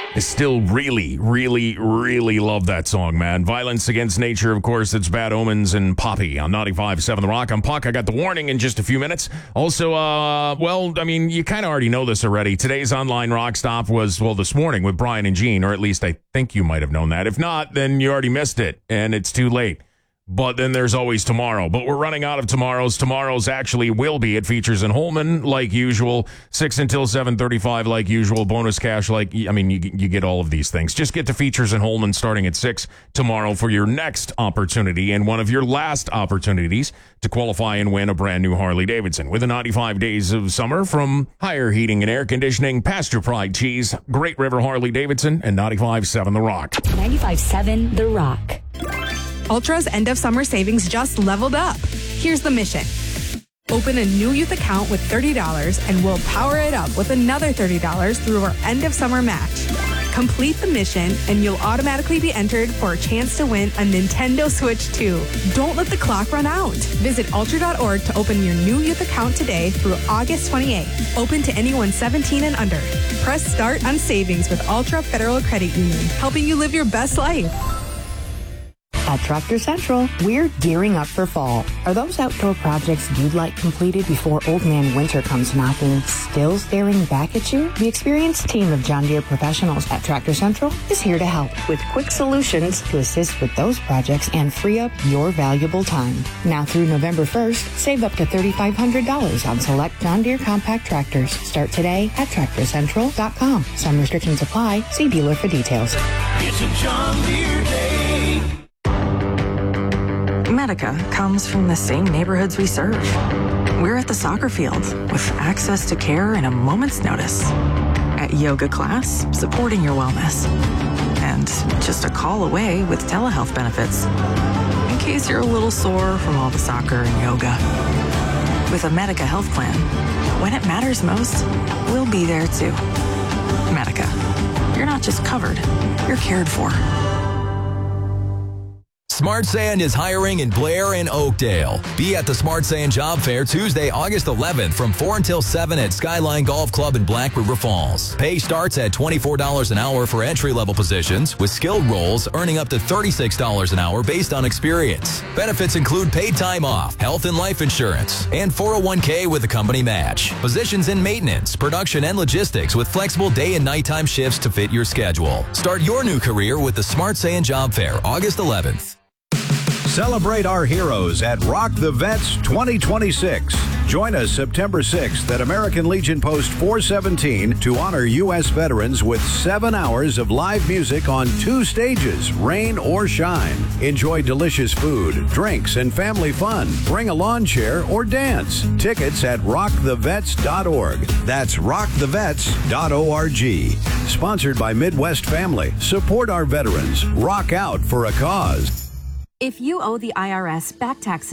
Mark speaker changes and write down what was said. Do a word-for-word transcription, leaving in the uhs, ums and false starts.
Speaker 1: I still really, really, really love that song, man. Violence Against Nature, of course, it's Bad Omens and Poppy on ninety-five point seven The Rock. I'm Puck. I got the warning in just a few minutes. Also, uh, well, I mean, you kind of already know this already. Today's online rock stop was, well, this morning with Brian and Gene, or at least I think you might have known that. If not, then you already missed it, and it's too late. But then there's always tomorrow. But we're running out of tomorrows. Tomorrow's actually will be. It features in Holman, like usual. six until seven thirty-five, like usual. Bonus cash, like, I mean, you, you get all of these things. Just get to features in Holman starting at six tomorrow for your next opportunity and one of your last opportunities to qualify and win a brand new Harley-Davidson. With the ninety-five days of summer from Higher Heating and Air Conditioning, Pasture Pride Cheese, Great River Harley-Davidson, and ninety-five point seven The Rock.
Speaker 2: ninety-five point seven The Rock.
Speaker 3: Ultra's end of summer savings just leveled up. Here's the mission. Open a new youth account with thirty dollars and we'll power it up with another thirty dollars through our end of summer match. Complete the mission and you'll automatically be entered for a chance to win a Nintendo Switch two. Don't let the clock run out. Visit ultra dot org to open your new youth account today through August twenty-eighth. Open to anyone seventeen and under. Press start on savings with Ultra Federal Credit Union, helping you live your best life.
Speaker 4: At Tractor Central, we're gearing up for fall. Are those outdoor projects you'd like completed before Old Man Winter comes knocking still staring back at you? The experienced team of John Deere professionals at Tractor Central is here to help with quick solutions to assist with those projects and free up your valuable time. Now through November first, save up to three thousand five hundred dollars on select John Deere compact tractors. Start today at tractor central dot com. Some restrictions apply. See dealer for details.
Speaker 5: It's a John Deere day.
Speaker 6: Medica comes from the same neighborhoods we serve. We're at the soccer field with access to care in a moment's notice. At yoga class, supporting your wellness. And just a call away with telehealth benefits. In case you're a little sore from all the soccer and yoga. With a Medica health plan, when it matters most, we'll be there too. Medica. You're not just covered, you're cared for.
Speaker 7: Smart Sand is hiring in Blair and Oakdale. Be at the Smart Sand Job Fair Tuesday, August eleventh from four until seven at Skyline Golf Club in Black River Falls. Pay starts at twenty-four dollars an hour for entry-level positions, with skilled roles earning up to thirty-six dollars an hour based on experience. Benefits include paid time off, health and life insurance, and four oh one k with a company match. Positions in maintenance, production, and logistics with flexible day and nighttime shifts to fit your schedule. Start your new career with the Smart Sand Job Fair, August eleventh.
Speaker 8: Celebrate our heroes at Rock the Vets twenty twenty-six. Join us September sixth at American Legion Post four seventeen to honor U S veterans with seven hours of live music on two stages, rain or shine. Enjoy delicious food, drinks, and family fun. Bring a lawn chair or dance. Tickets at rock the vets dot org. That's rock the vets dot org. Sponsored by Midwest Family. Support our veterans. Rock out for a cause.
Speaker 9: If you owe the I R S back taxes,